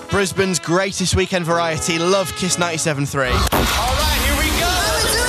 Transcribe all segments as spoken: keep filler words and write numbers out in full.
Brisbane's greatest weekend variety. Love Kiss ninety-seven point three. All right, here we go.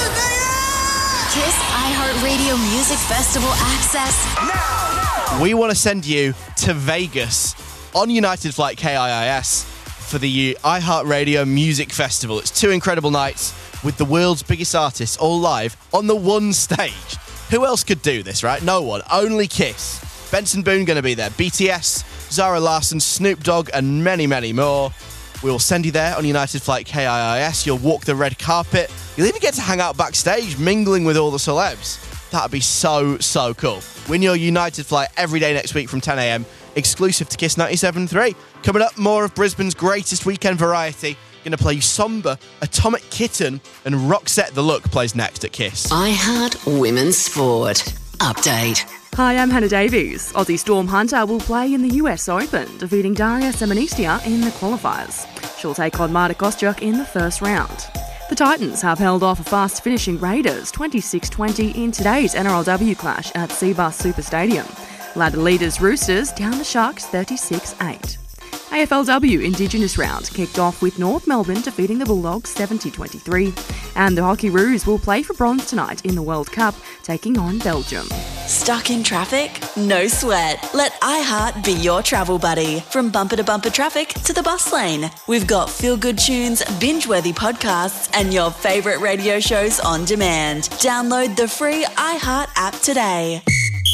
Kiss iHeartRadio Music Festival access now. We want to send you to Vegas on United Flight K I I S for the iHeartRadio Music Festival. It's two incredible nights with the world's biggest artists all live on the one stage. Who else could do this, right? No one. Only Kiss. Benson Boone going to be there. B T S, Zara Larsson, Snoop Dogg, and many, many more. We will send you there on United Flight K I I S. You'll walk the red carpet. You'll even get to hang out backstage, mingling with all the celebs. That'd be so, so cool. Win your United Flight every day next week from ten a.m. exclusive to Kiss ninety-seven point three. Coming up, more of Brisbane's greatest weekend variety. Going to play you Somber, Atomic Kitten, and Roxette the Look plays next at Kiss. iHeart Women's Sport Update. Hi, I'm Hannah Davies. Aussie Storm Hunter will play in the U S Open, defeating Daria Semenistia in the qualifiers. She'll take on Marta Kostyuk in the first round. The Titans have held off a fast-finishing Raiders twenty-six twenty in today's N R L W clash at Cbus Super Stadium. Ladder leaders Roosters down the Sharks thirty-six eight. A F L W Indigenous round kicked off with North Melbourne defeating the Bulldogs seventy twenty-three. And the Hockey Roos will play for bronze tonight in the World Cup, taking on Belgium. Stuck in traffic? No sweat. Let iHeart be your travel buddy. From bumper-to-bumper traffic to the bus lane. We've got feel-good tunes, binge-worthy podcasts, and your favourite radio shows on demand. Download the free iHeart app today.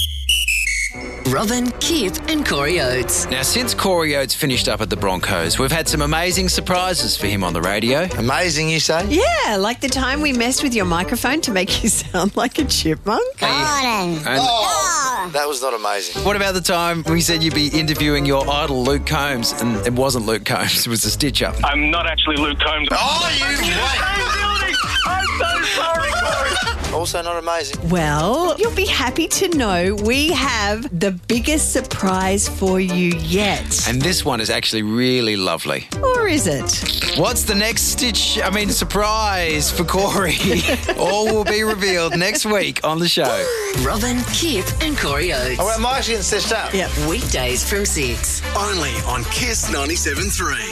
Robin, Kip and Corey Oates. Now, since Corey Oates finished up at the Broncos, we've had some amazing surprises for him on the radio. Amazing, you say? Yeah, like the time we messed with your microphone to make you sound like a chipmunk. Gordon. And Oh, that was not amazing. what about the time we said you'd be interviewing your idol Luke Combs, and it wasn't Luke Combs, it was a stitch-up? I'm not actually Luke Combs. Oh, you wait. I'm so sorry, Corey. Also not amazing. Well, you'll be happy to know we have the biggest surprise for you yet. And this one is actually really lovely. Or is it? What's the next stitch, I mean, surprise for Corey? All will be revealed next week on the show. Robin, Kip and Corey Oates. Oh, well, am I actually getting stitched up? Yep. Weekdays from six. Only on Kiss ninety-seven point three.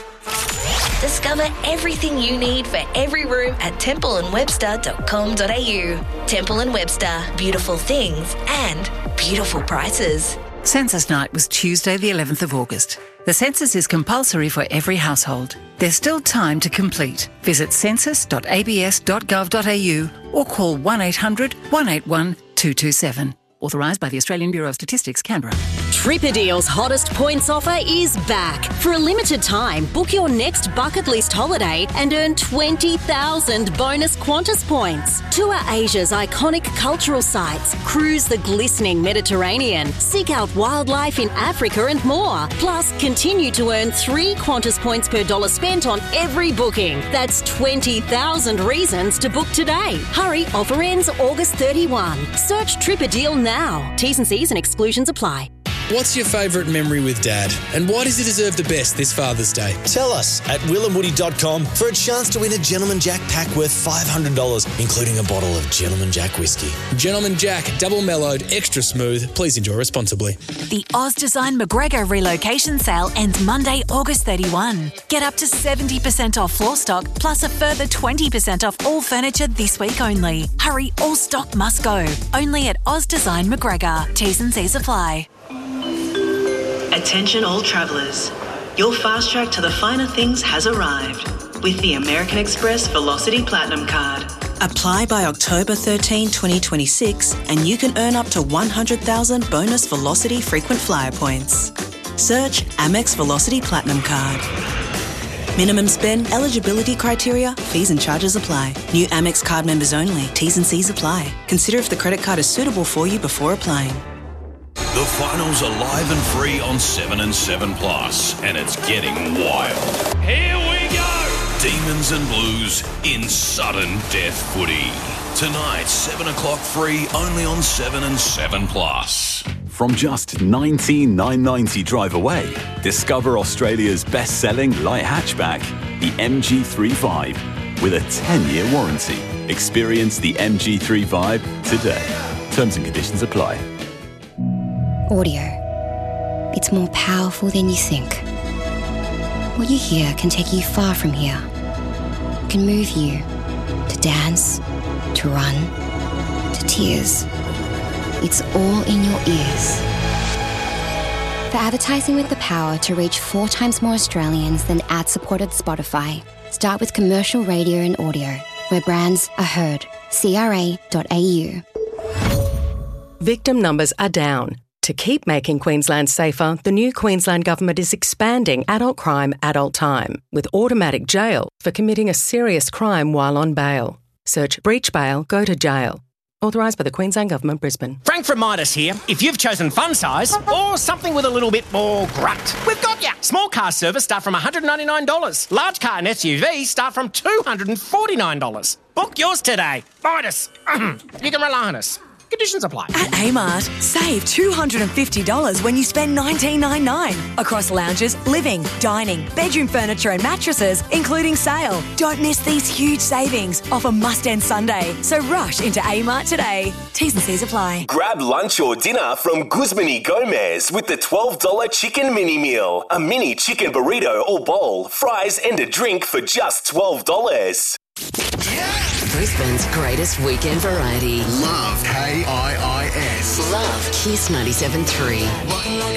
Discover everything you need for every room at temple and webster dot com dot a u. Temple and Webster, beautiful things and beautiful prices. Census night was Tuesday the eleventh of August. The census is compulsory for every household. There's still time to complete. Visit census dot a b s dot gov dot a u or call one eight hundred one eight one two two seven. Authorised by the Australian Bureau of Statistics, Canberra. Tripadeal's hottest points offer is back. For a limited time, book your next bucket list holiday and earn twenty thousand bonus Qantas points. Tour Asia's iconic cultural sites, cruise the glistening Mediterranean, seek out wildlife in Africa and more. Plus, continue to earn three Qantas points per dollar spent on every booking. That's twenty thousand reasons to book today. Hurry, offer ends August thirty-first. Search Tripadeal now. T's and C's and exclusions apply. What's your favourite memory with Dad? And why does he deserve the best this Father's Day? Tell us at will and woody dot com for a chance to win a Gentleman Jack pack worth five hundred dollars, including a bottle of Gentleman Jack whiskey. Gentleman Jack, double mellowed, extra smooth. Please enjoy responsibly. The Oz Design McGregor relocation sale ends Monday, August thirty-first. Get up to seventy percent off floor stock, plus a further twenty percent off all furniture this week only. Hurry, all stock must go. Only at Oz Design McGregor. T's and C's apply. Attention all travellers. Your fast track to the finer things has arrived with the American Express Velocity Platinum Card. Apply by October thirteenth, twenty twenty-six and you can earn up to one hundred thousand bonus Velocity frequent flyer points. Search Amex Velocity Platinum Card. Minimum spend, eligibility criteria, fees and charges apply. New Amex card members only. T's and C's apply. Consider if the credit card is suitable for you before applying. The finals are live and free on seven and seven Plus, and it's getting wild. Here we go! Demons and Blues in sudden death footy. Tonight, seven o'clock free, only on seven and seven Plus. From just nineteen thousand nine hundred ninety drive away, discover Australia's best-selling light hatchback, the M G thirty-five, with a ten-year warranty. Experience the M G thirty-five today. Terms and conditions apply. Audio. It's more powerful than you think. What you hear can take you far from here. It can move you to dance, to run, to tears. It's all in your ears. For advertising with the power to reach four times more Australians than ad-supported Spotify, start with commercial radio and audio, where brands are heard. C R A dot A U. Victim numbers are down. To keep making Queensland safer, the new Queensland Government is expanding adult crime, adult time, with automatic jail for committing a serious crime while on bail. Search breach bail, go to jail. Authorised by the Queensland Government, Brisbane. Frank from Midas here. If you've chosen fun size or something with a little bit more grunt, we've got ya. Small car service start from one hundred ninety-nine dollars. Large car and S U V start from two hundred forty-nine dollars. Book yours today. Midas. You can rely on us. Conditions apply. At Amart, save two hundred fifty dollars when you spend nineteen ninety-nine across lounges, living, dining, bedroom furniture and mattresses, including sale. Don't miss these huge savings off a must-end Sunday. So rush into Amart today. T's and C's apply. Grab lunch or dinner from Guzman y Gomez with the twelve dollars chicken mini meal. A mini chicken burrito or bowl, fries and a drink for just twelve dollars. Brisbane's greatest weekend variety. Love K I I S. Love Kiss ninety-seven point three.